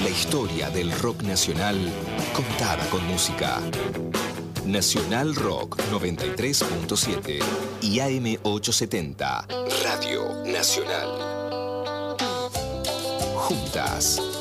La historia del rock nacional contada con música. Nacional Rock 93.7 y AM 870. Radio Nacional. Juntas